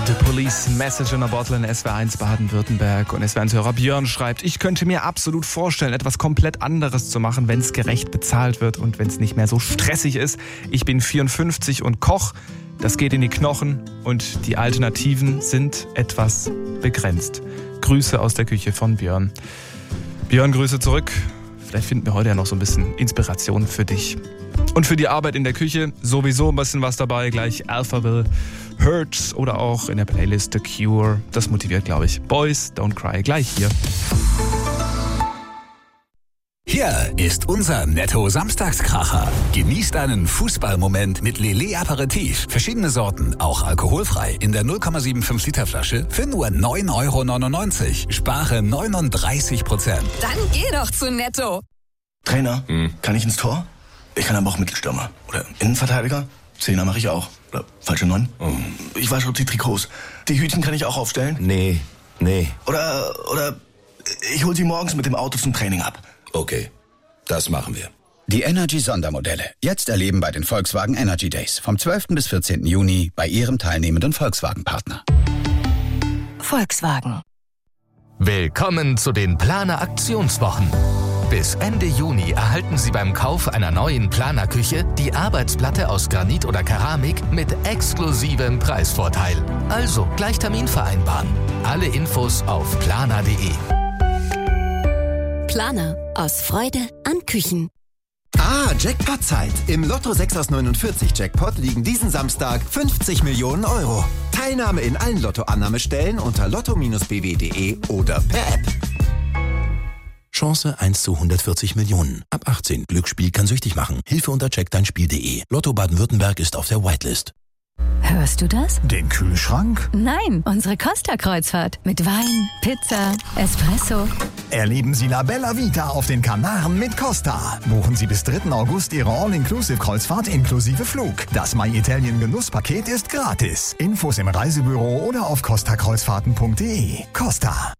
The Police, Message in a Bottle in SWR1 Baden-Württemberg. Und SWR1-Hörer Björn schreibt: Ich könnte mir absolut vorstellen, etwas komplett anderes zu machen, wenn es gerecht bezahlt wird und wenn es nicht mehr so stressig ist. Ich bin 54 und Koch. Das geht in die Knochen und die Alternativen sind etwas begrenzt. Grüße aus der Küche von Björn. Björn, Grüße zurück. Vielleicht finden wir heute ja noch so ein bisschen Inspiration für dich. Und für die Arbeit in der Küche sowieso ein bisschen was dabei. Gleich Alphaville, Hurts oder auch in der Playlist The Cure. Das motiviert, glaube ich. Boys Don't Cry. Gleich hier. Hier ist unser Netto-Samstagskracher. Genießt einen Fußballmoment mit Lillet Aperitif. Verschiedene Sorten, auch alkoholfrei. In der 0,75 Liter Flasche für nur 9,99 €. Spare 39%. Dann geh doch zu Netto. Trainer, kann ich ins Tor? Ich kann aber auch Mittelstürmer. Oder Innenverteidiger. Zehner mache ich auch. Oder falsche 9. Ich wasche die Trikots. Die Hütchen kann ich auch aufstellen? Nee. Oder ich hol sie morgens mit dem Auto zum Training ab. Okay, das machen wir. Die Energy-Sondermodelle. Jetzt erleben bei den Volkswagen Energy Days. Vom 12. bis 14. Juni bei Ihrem teilnehmenden Volkswagen-Partner. Volkswagen. Willkommen zu den Planer-Aktionswochen. Bis Ende Juni erhalten Sie beim Kauf einer neuen Planerküche die Arbeitsplatte aus Granit oder Keramik mit exklusivem Preisvorteil. Also gleich Termin vereinbaren. Alle Infos auf planer.de. Planer. Aus Freude an Küchen. Jackpot-Zeit. Im Lotto 6 aus 49 Jackpot liegen diesen Samstag 50 Millionen €. Teilnahme in allen Lottoannahmestellen unter lotto-bw.de oder per App. Chance 1 zu 140 Millionen. Ab 18. Glücksspiel kann süchtig machen. Hilfe unter checkdeinspiel.de. Lotto Baden-Württemberg ist auf der Whitelist. Hörst du das? Den Kühlschrank? Nein, unsere Costa-Kreuzfahrt. Mit Wein, Pizza, Espresso. Erleben Sie La Bella Vita auf den Kanaren mit Costa. Buchen Sie bis 3. August Ihre All-Inclusive-Kreuzfahrt inklusive Flug. Das My Italien Genusspaket ist gratis. Infos im Reisebüro oder auf costakreuzfahrten.de. Costa.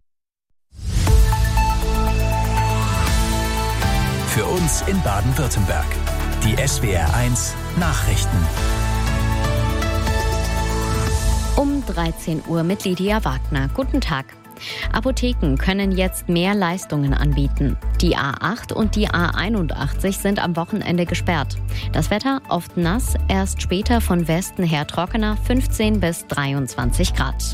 Für uns in Baden-Württemberg. Die SWR1 Nachrichten. Um 13 Uhr mit Lydia Wagner. Guten Tag. Apotheken können jetzt mehr Leistungen anbieten. Die A8 und die A81 sind am Wochenende gesperrt. Das Wetter oft nass, erst später von Westen her trockener, 15 bis 23 Grad.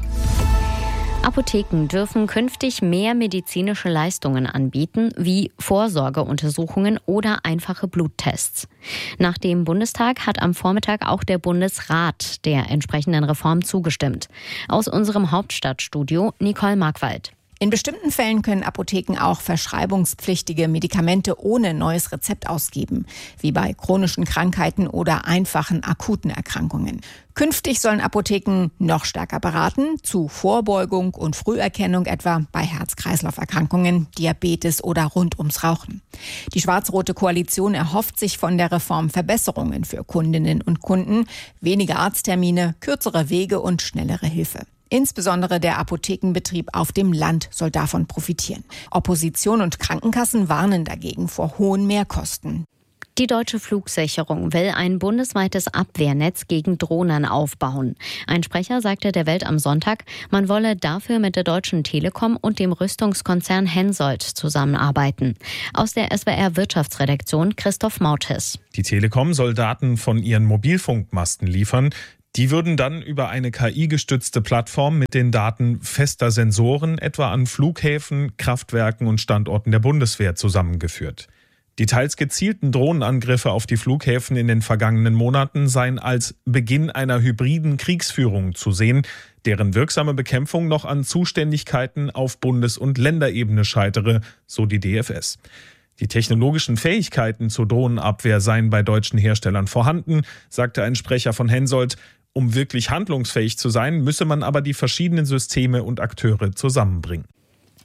Apotheken dürfen künftig mehr medizinische Leistungen anbieten, wie Vorsorgeuntersuchungen oder einfache Bluttests. Nach dem Bundestag hat am Vormittag auch der Bundesrat der entsprechenden Reform zugestimmt. Aus unserem Hauptstadtstudio Nicole Markwald. In bestimmten Fällen können Apotheken auch verschreibungspflichtige Medikamente ohne neues Rezept ausgeben, wie bei chronischen Krankheiten oder einfachen akuten Erkrankungen. Künftig sollen Apotheken noch stärker beraten zu Vorbeugung und Früherkennung, etwa bei Herz-Kreislauf-Erkrankungen, Diabetes oder rund ums Rauchen. Die schwarz-rote Koalition erhofft sich von der Reform Verbesserungen für Kundinnen und Kunden, weniger Arzttermine, kürzere Wege und schnellere Hilfe. Insbesondere der Apothekenbetrieb auf dem Land soll davon profitieren. Opposition und Krankenkassen warnen dagegen vor hohen Mehrkosten. Die Deutsche Flugsicherung will ein bundesweites Abwehrnetz gegen Drohnen aufbauen. Ein Sprecher sagte der Welt am Sonntag, man wolle dafür mit der Deutschen Telekom und dem Rüstungskonzern Hensoldt zusammenarbeiten. Aus der SWR Wirtschaftsredaktion Christoph Mautes. Die Telekom soll Daten von ihren Mobilfunkmasten liefern. Die würden dann über eine KI-gestützte Plattform mit den Daten fester Sensoren etwa an Flughäfen, Kraftwerken und Standorten der Bundeswehr zusammengeführt. Die teils gezielten Drohnenangriffe auf die Flughäfen in den vergangenen Monaten seien als Beginn einer hybriden Kriegsführung zu sehen, deren wirksame Bekämpfung noch an Zuständigkeiten auf Bundes- und Länderebene scheitere, so die DFS. Die technologischen Fähigkeiten zur Drohnenabwehr seien bei deutschen Herstellern vorhanden, sagte ein Sprecher von Hensoldt. Um wirklich handlungsfähig zu sein, müsse man aber die verschiedenen Systeme und Akteure zusammenbringen.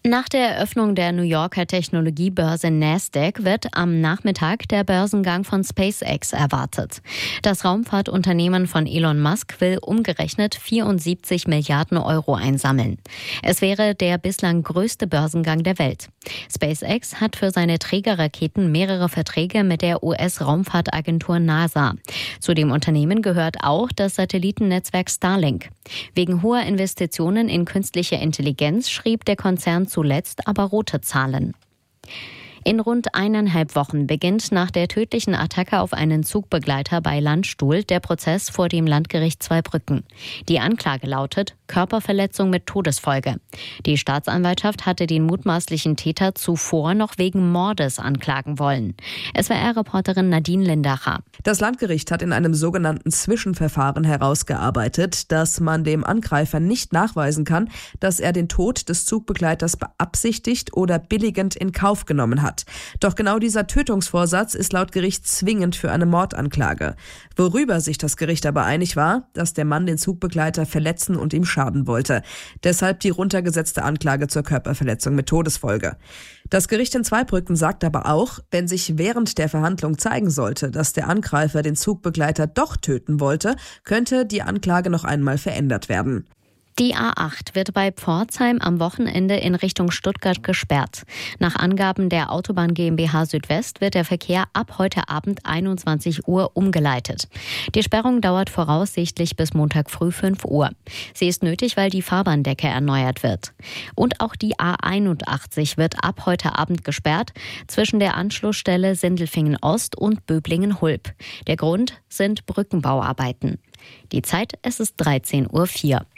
Nach der Eröffnung der New Yorker Technologiebörse Nasdaq wird am Nachmittag der Börsengang von SpaceX erwartet. Das Raumfahrtunternehmen von Elon Musk will umgerechnet 74 Milliarden Euro einsammeln. Es wäre der bislang größte Börsengang der Welt. SpaceX hat für seine Trägerraketen mehrere Verträge mit der US-Raumfahrtagentur NASA. Zu dem Unternehmen gehört auch das Satellitennetzwerk Starlink. Wegen hoher Investitionen in künstliche Intelligenz schrieb der Konzern zuletzt aber rote Zahlen. In rund 1,5 Wochen beginnt nach der tödlichen Attacke auf einen Zugbegleiter bei Landstuhl der Prozess vor dem Landgericht Zweibrücken. Die Anklage lautet Körperverletzung mit Todesfolge. Die Staatsanwaltschaft hatte den mutmaßlichen Täter zuvor noch wegen Mordes anklagen wollen. SWR-Reporterin Nadine Lindacher. Das Landgericht hat in einem sogenannten Zwischenverfahren herausgearbeitet, dass man dem Angreifer nicht nachweisen kann, dass er den Tod des Zugbegleiters beabsichtigt oder billigend in Kauf genommen hat. Doch genau dieser Tötungsvorsatz ist laut Gericht zwingend für eine Mordanklage. Worüber sich das Gericht aber einig war, dass der Mann den Zugbegleiter verletzen und ihm schaden wollte. Deshalb die runtergesetzte Anklage zur Körperverletzung mit Todesfolge. Das Gericht in Zweibrücken sagt aber auch, wenn sich während der Verhandlung zeigen sollte, dass der Angreifer den Zugbegleiter doch töten wollte, könnte die Anklage noch einmal verändert werden. Die A8 wird bei Pforzheim am Wochenende in Richtung Stuttgart gesperrt. Nach Angaben der Autobahn GmbH Südwest wird der Verkehr ab heute Abend 21 Uhr umgeleitet. Die Sperrung dauert voraussichtlich bis Montag früh 5 Uhr. Sie ist nötig, weil die Fahrbahndecke erneuert wird. Und auch die A81 wird ab heute Abend gesperrt zwischen der Anschlussstelle Sindelfingen Ost und Böblingen-Hulb. Der Grund sind Brückenbauarbeiten. Die Zeit, es ist 13:04 Uhr.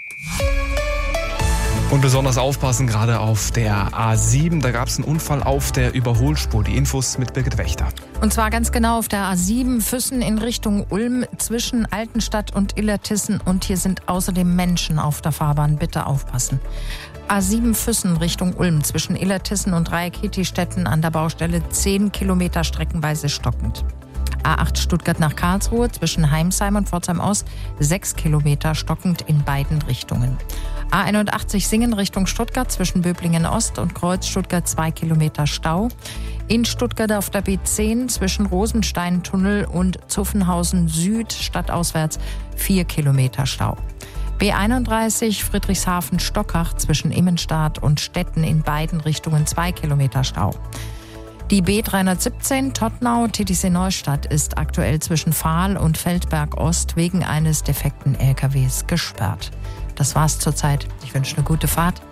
Und besonders aufpassen, gerade auf der A7. Da gab es einen Unfall auf der Überholspur. Die Infos mit Birgit Wächter. Und zwar ganz genau auf der A7 Füssen in Richtung Ulm zwischen Altenstadt und Illertissen. Und hier sind außerdem Menschen auf der Fahrbahn. Bitte aufpassen. A7 Füssen Richtung Ulm zwischen Illertissen und Dreieck-Hetistetten an der Baustelle 10 Kilometer streckenweise stockend. A8 Stuttgart nach Karlsruhe zwischen Heimsheim und Pforzheim-Ost 6 Kilometer stockend in beiden Richtungen. A81 Singen Richtung Stuttgart zwischen Böblingen-Ost und Kreuz Stuttgart 2 Kilometer Stau. In Stuttgart auf der B10 zwischen Rosenstein-Tunnel und Zuffenhausen Süd stadtauswärts 4 Kilometer Stau. B31 Friedrichshafen-Stockach zwischen Immenstadt und Stetten in beiden Richtungen 2 Kilometer Stau. Die B317 Todtnau-Titisee-Neustadt ist aktuell zwischen Fahl und Feldberg Ost wegen eines defekten LKWs gesperrt. Das war's zurzeit. Ich wünsche eine gute Fahrt.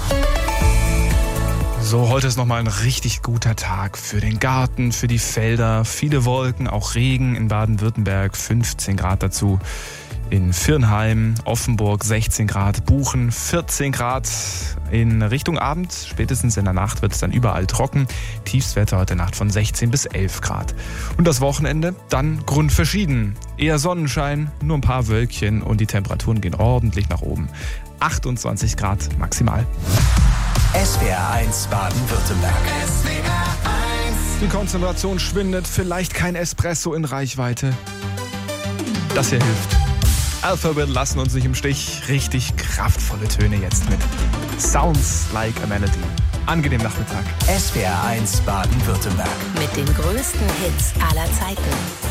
So, heute ist nochmal ein richtig guter Tag für den Garten, für die Felder. Viele Wolken, auch Regen in Baden-Württemberg, 15 Grad dazu. In Virnheim, Offenburg 16 Grad, Buchen 14 Grad. In Richtung Abend, spätestens in der Nacht, wird es dann überall trocken. Tiefstwerte heute Nacht von 16 bis 11 Grad. Und das Wochenende dann grundverschieden. Eher Sonnenschein, nur ein paar Wölkchen und die Temperaturen gehen ordentlich nach oben. 28 Grad maximal. SWR1 Baden-Württemberg. Die Konzentration schwindet, vielleicht kein Espresso in Reichweite. Das hier hilft. Alphabet lassen uns nicht im Stich. Richtig kraftvolle Töne jetzt mit Sounds Like a Melody. Angenehm Nachmittag. SWR1 Baden-Württemberg. Mit den größten Hits aller Zeiten.